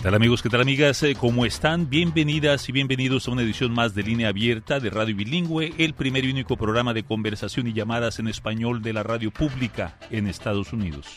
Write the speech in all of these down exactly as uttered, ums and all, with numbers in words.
¿Qué tal amigos? ¿Qué tal amigas? ¿Cómo están? Bienvenidas y bienvenidos a una edición más de Línea Abierta de Radio Bilingüe, el primer y único programa de conversación y llamadas en español de la radio pública en Estados Unidos.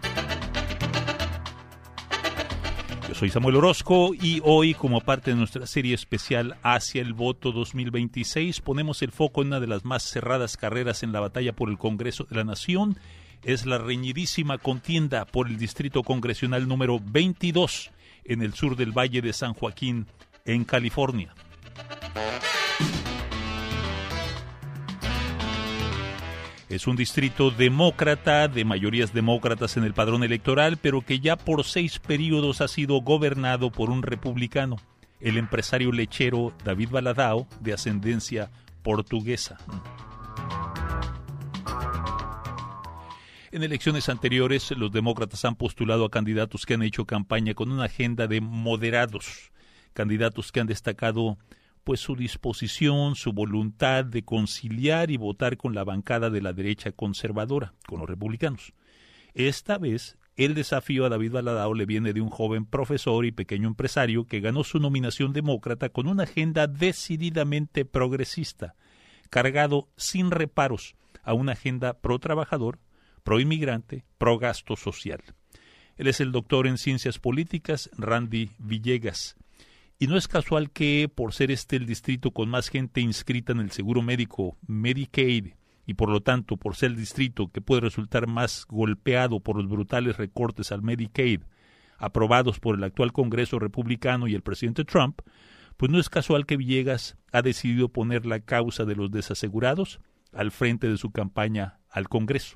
Yo soy Samuel Orozco y hoy, como parte de nuestra serie especial Hacia el Voto dos mil veintiséis, ponemos el foco en una de las más cerradas carreras en la batalla por el Congreso de la Nación. Es la reñidísima contienda por el Distrito Congresional número veintidós, en el sur del Valle de San Joaquín, en California. Es un distrito demócrata, de mayorías demócratas en el padrón electoral, pero que ya por seis periodos ha sido gobernado por un republicano, el empresario lechero David Valadao, de ascendencia portuguesa. En elecciones anteriores, los demócratas han postulado a candidatos que han hecho campaña con una agenda de moderados, candidatos que han destacado pues su disposición, su voluntad de conciliar y votar con la bancada de la derecha conservadora, con los republicanos. Esta vez, el desafío a David Valadao le viene de un joven profesor y pequeño empresario que ganó su nominación demócrata con una agenda decididamente progresista, cargado sin reparos a una agenda pro-trabajador, pro-inmigrante, pro-gasto social. Él es el doctor en Ciencias Políticas, Randy Villegas. Y no es casual que, por ser este el distrito con más gente inscrita en el seguro médico Medicaid, y por lo tanto por ser el distrito que puede resultar más golpeado por los brutales recortes al Medicaid, aprobados por el actual Congreso republicano y el presidente Trump, pues no es casual que Villegas ha decidido poner la causa de los desasegurados al frente de su campaña al Congreso.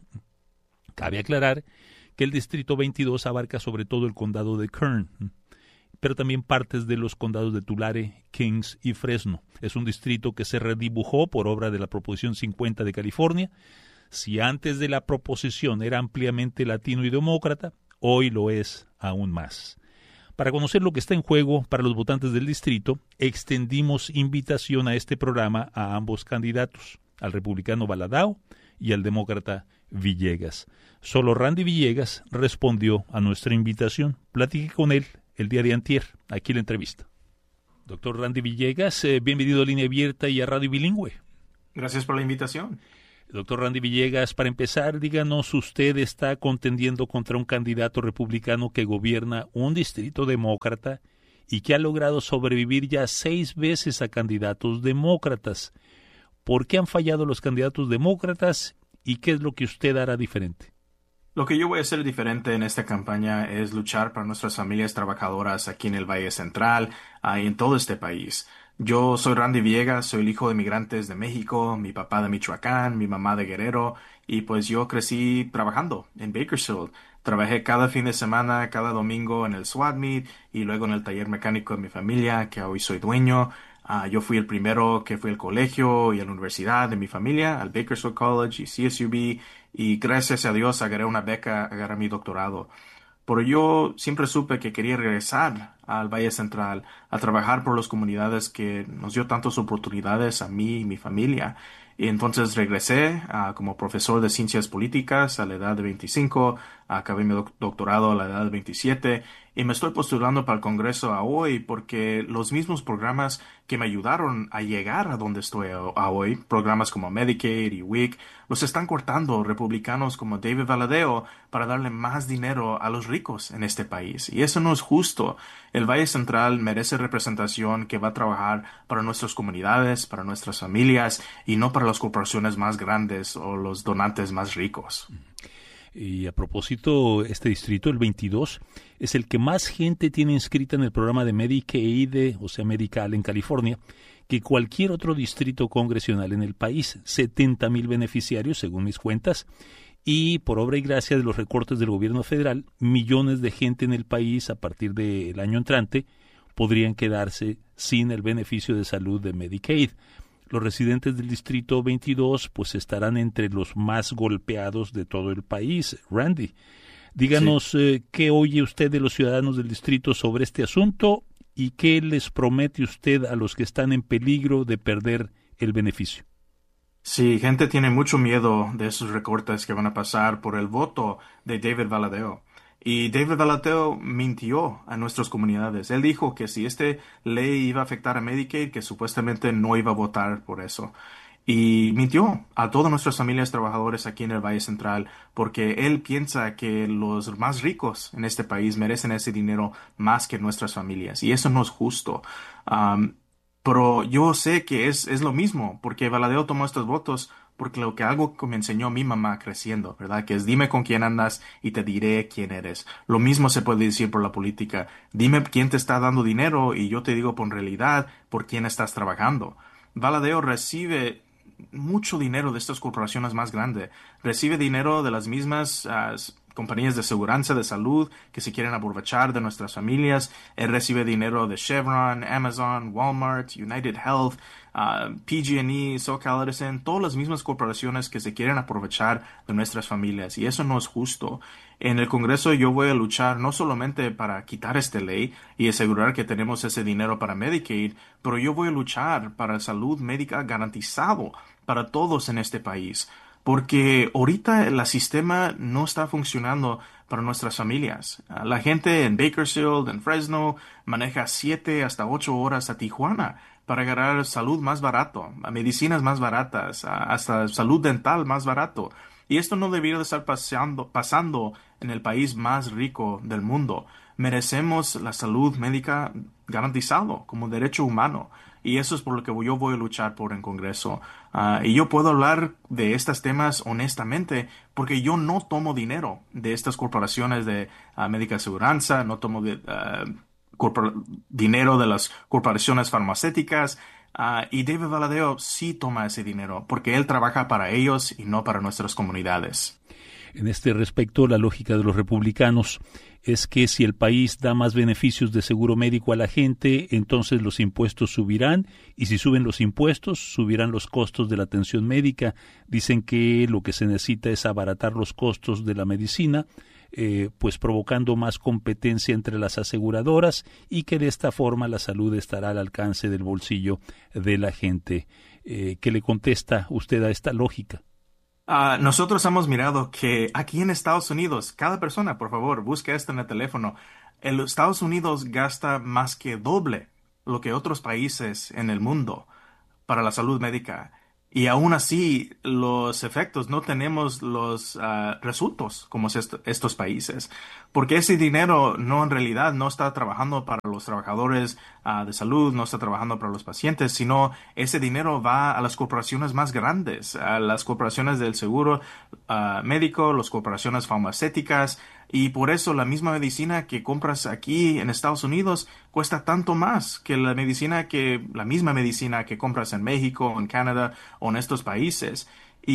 Cabe aclarar que el Distrito veintidós abarca sobre todo el condado de Kern, pero también partes de los condados de Tulare, Kings y Fresno. Es un distrito que se redibujó por obra de la Proposición cincuenta de California. Si antes de la proposición era ampliamente latino y demócrata, hoy lo es aún más. Para conocer lo que está en juego para los votantes del distrito, extendimos invitación a este programa a ambos candidatos, al republicano Valadao y al demócrata Villegas. Solo Randy Villegas respondió a nuestra invitación. Platiqué con él el día de antier, aquí la entrevista. Doctor Randy Villegas, eh, bienvenido a Línea Abierta y a Radio Bilingüe. Gracias por la invitación. Doctor Randy Villegas, para empezar, díganos, usted está contendiendo contra un candidato republicano que gobierna un distrito demócrata y que ha logrado sobrevivir ya seis veces a candidatos demócratas. ¿Por qué han fallado los candidatos demócratas y qué es lo que usted hará diferente? Lo que yo voy a hacer diferente en esta campaña es luchar para nuestras familias trabajadoras aquí en el Valle Central uh, y en todo este país. Yo soy Randy Villegas, soy el hijo de migrantes de México, mi papá de Michoacán, mi mamá de Guerrero, y pues yo crecí trabajando en Bakersfield. Trabajé cada fin de semana, cada domingo en el SWAT Meet y luego en el taller mecánico de mi familia, que hoy soy dueño. Uh, yo fui el primero que fui al colegio y a la universidad de mi familia, al Bakersfield College y C S U B, y gracias a Dios agarré una beca, agarré mi doctorado. Pero yo siempre supe que quería regresar al Valle Central a trabajar por las comunidades que nos dio tantas oportunidades a mí y mi familia. Y entonces regresé uh, como profesor de Ciencias Políticas a la edad de veinticinco, acabé mi doc- doctorado a la edad de veintisiete y me estoy postulando para el Congreso a hoy porque los mismos programas que me ayudaron a llegar a donde estoy a, a hoy, programas como Medicaid y W I C, los están cortando republicanos como David Valadao para darle más dinero a los ricos en este país. Y eso no es justo. El Valle Central merece representación que va a trabajar para nuestras comunidades, para nuestras familias y no para las corporaciones más grandes o los donantes más ricos. Y a propósito, este distrito, el veintidós, es el que más gente tiene inscrita en el programa de Medicaid, o sea, Medical en California, que cualquier otro distrito congresional en el país. setenta mil beneficiarios, según mis cuentas, y por obra y gracia de los recortes del gobierno federal, millones de gente en el país a partir del año entrante podrían quedarse sin el beneficio de salud de Medicaid. Los residentes del Distrito veintidós pues estarán entre los más golpeados de todo el país. Randy, díganos sí. eh, qué oye usted de los ciudadanos del distrito sobre este asunto y qué les promete usted a los que están en peligro de perder el beneficio. Sí, gente tiene mucho miedo de esos recortes que van a pasar por el voto de David Valadao. Y David Valadeo mintió a nuestras comunidades. Él dijo que si esta ley iba a afectar a Medicaid, que supuestamente no iba a votar por eso. Y mintió a todas nuestras familias trabajadores aquí en el Valle Central porque él piensa que los más ricos en este país merecen ese dinero más que nuestras familias. Y eso no es justo. Um, pero yo sé que es, es lo mismo porque Valadeo tomó estos votos porque lo que algo que me enseñó mi mamá creciendo, ¿verdad? Que es dime con quién andas y te diré quién eres. Lo mismo se puede decir por la política. Dime quién te está dando dinero y yo te digo por realidad por quién estás trabajando. Valadeo recibe mucho dinero de estas corporaciones más grandes. Recibe dinero de las mismas uh, compañías de seguridad de salud que se quieren aprovechar de nuestras familias. Él recibe dinero de Chevron, Amazon, Walmart, United Health, uh, P G and E, SoCal Edison, todas las mismas corporaciones que se quieren aprovechar de nuestras familias. Y eso no es justo. En el Congreso yo voy a luchar no solamente para quitar esta ley y asegurar que tenemos ese dinero para Medicaid, pero yo voy a luchar para salud médica garantizado para todos en este país. Porque ahorita el sistema no está funcionando para nuestras familias. La gente en Bakersfield, en Fresno, maneja siete hasta ocho horas a Tijuana para agarrar salud más barato, medicinas más baratas, hasta salud dental más barato. Y esto no debería de estar pasando, pasando en el país más rico del mundo. Merecemos la salud médica garantizado como derecho humano. Y eso es por lo que yo voy a luchar por en Congreso. Uh, y yo puedo hablar de estos temas honestamente porque yo no tomo dinero de estas corporaciones de uh, médica aseguranza, no tomo de, uh, dinero de las corporaciones farmacéuticas. Uh, y David Valadeo sí toma ese dinero porque él trabaja para ellos y no para nuestras comunidades. En este respecto, la lógica de los republicanos es que si el país da más beneficios de seguro médico a la gente, entonces los impuestos subirán, y si suben los impuestos, subirán los costos de la atención médica. Dicen que lo que se necesita es abaratar los costos de la medicina, eh, pues provocando más competencia entre las aseguradoras, y que de esta forma la salud estará al alcance del bolsillo de la gente. Eh, ¿Qué le contesta usted a esta lógica? Uh, nosotros hemos mirado que aquí en Estados Unidos, cada persona, por favor, busque esto en el teléfono. En los Estados Unidos gasta más que doble lo que otros países en el mundo para la salud médica. Y aún así, los efectos no tenemos los uh, resultados como est- estos países. Porque ese dinero no en realidad no está trabajando para los trabajadores uh, de salud, no está trabajando para los pacientes, sino ese dinero va a las corporaciones más grandes, a las corporaciones del seguro uh, médico, las corporaciones farmacéuticas. Y por eso la misma medicina que compras aquí en Estados Unidos cuesta tanto más que la medicina que, la misma medicina que compras en México, en Canadá o en estos países.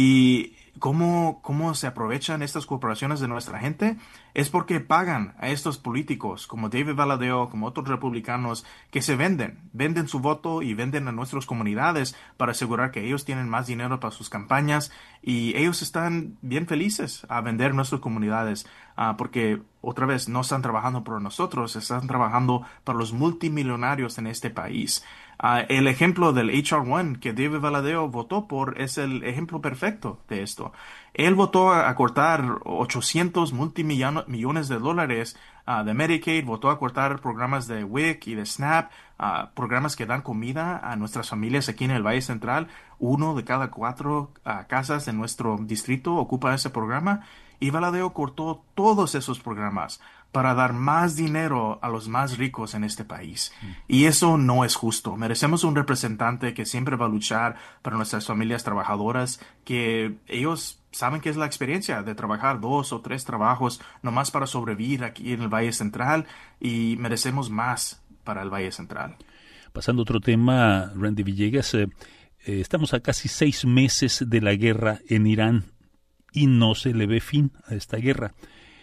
Y cómo, cómo se aprovechan estas corporaciones de nuestra gente es porque pagan a estos políticos como David Valadeo, como otros republicanos que se venden, venden su voto y venden a nuestras comunidades para asegurar que ellos tienen más dinero para sus campañas, y ellos están bien felices a vender nuestras comunidades uh, porque otra vez no están trabajando por nosotros, están trabajando para los multimillonarios en este país. Uh, el ejemplo del H R uno que David Valadeo votó por es el ejemplo perfecto de esto. Él votó a, a cortar ochocientos multimillones de dólares uh, de Medicaid, votó a cortar programas de W I C y de SNAP, uh, programas que dan comida a nuestras familias aquí en el Valle Central. Uno de cada cuatro uh, casas en nuestro distrito ocupa ese programa, y Valadeo cortó todos esos programas para dar más dinero a los más ricos en este país. Mm. Y eso no es justo. Merecemos un representante que siempre va a luchar para nuestras familias trabajadoras, que ellos saben qué es la experiencia de trabajar dos o tres trabajos nomás para sobrevivir aquí en el Valle Central, y merecemos más para el Valle Central. Pasando a otro tema, Randy Villegas, eh, eh, estamos a casi seis meses de la guerra en Irán y no se le ve fin a esta guerra.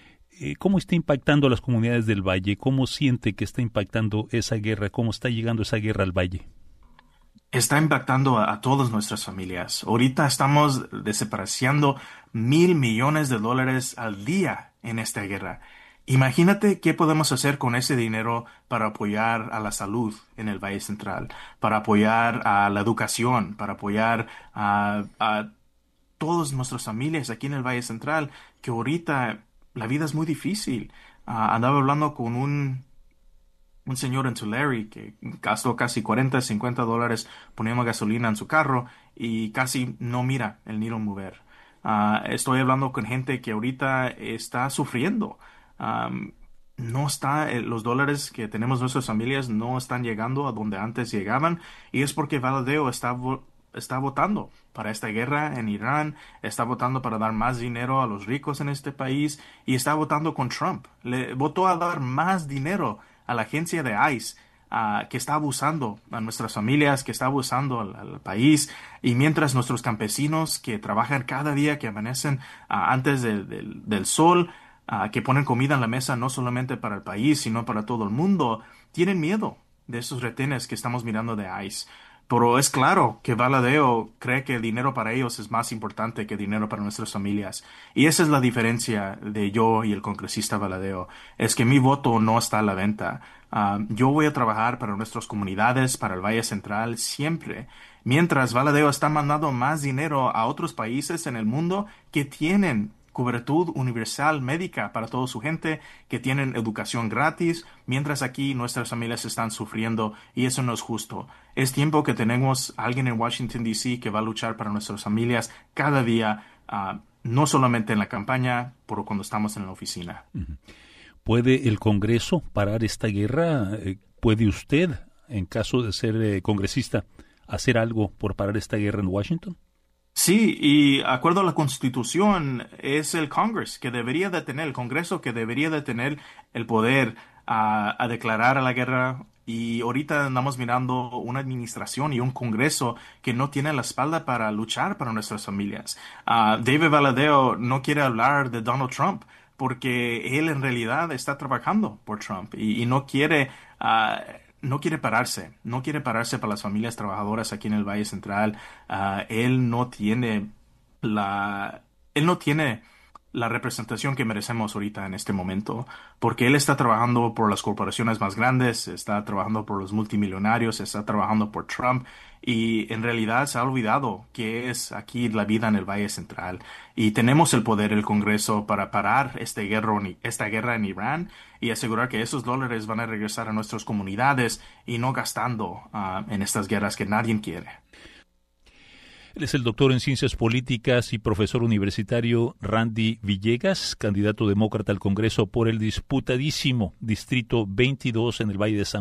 ¿Cómo está impactando a las comunidades del Valle? ¿Cómo siente que está impactando esa guerra? ¿Cómo está llegando esa guerra al Valle? Está impactando a, a todas nuestras familias. Ahorita estamos desapareciendo mil millones de dólares al día en esta guerra. Imagínate qué podemos hacer con ese dinero para apoyar a la salud en el Valle Central, para apoyar a la educación, para apoyar a, a todas nuestras familias aquí en el Valle Central, que ahorita la vida es muy difícil. Ah, andaba hablando con un, un señor en Tulare que gastó casi cuarenta, cincuenta dólares poniendo gasolina en su carro y casi no mira el needle mover. Ah, estoy hablando con gente que ahorita está sufriendo. Am, no está, eh, los dólares que tenemos nuestras familias no están llegando a donde antes llegaban y es porque Valadeo está, vo- está votando para esta guerra en Irán, está votando para dar más dinero a los ricos en este país y está votando con Trump. Le votó a dar más dinero a la agencia de ICE, ah, que está abusando a nuestras familias, que está abusando al, al país, y mientras nuestros campesinos que trabajan cada día, que amanecen ah, antes del del- del sol, ah, que ponen comida en la mesa no solamente para el país, sino para todo el mundo, tienen miedo de esos retenes que estamos mirando de ICE. Pero es claro que Valadeo cree que el dinero para ellos es más importante que el dinero para nuestras familias. Y esa es la diferencia de yo y el congresista Valadeo. Es que mi voto no está a la venta. Ah, yo voy a trabajar para nuestras comunidades, para el Valle Central, siempre. Mientras Valadeo está mandando más dinero a otros países en el mundo que tienen cobertura universal médica para toda su gente, que tienen educación gratis, mientras aquí nuestras familias están sufriendo y eso no es justo. Es tiempo que tenemos a alguien en Washington, D C que va a luchar para nuestras familias cada día, uh, no solamente en la campaña, pero cuando estamos en la oficina. ¿Puede el Congreso parar esta guerra? Eh, ¿Puede usted, en caso de ser eh, congresista, hacer algo por parar esta guerra en Washington? Sí, y acuerdo a la Constitución, es el Congress que debería de tener, el Congreso que debería de tener el poder a, a declarar a la guerra. Y ahorita andamos mirando una administración y un Congreso que no tiene la espalda para luchar para nuestras familias. Ah, David Valadeo no quiere hablar de Donald Trump porque él en realidad está trabajando por Trump y, y no quiere... ah, no quiere pararse, no quiere pararse para las familias trabajadoras aquí en el Valle Central. Ah, él no tiene la, él no tiene la representación que merecemos ahorita en este momento, porque él está trabajando por las corporaciones más grandes, está trabajando por los multimillonarios, está trabajando por Trump y en realidad se ha olvidado que es aquí la vida en el Valle Central y tenemos el poder, el Congreso, para parar este guerra, esta guerra en Irán y asegurar que esos dólares van a regresar a nuestras comunidades y no gastando uh, en estas guerras que nadie quiere. Él es el doctor en Ciencias Políticas y profesor universitario Randy Villegas, candidato demócrata al Congreso por el disputadísimo Distrito veintidós en el Valle de San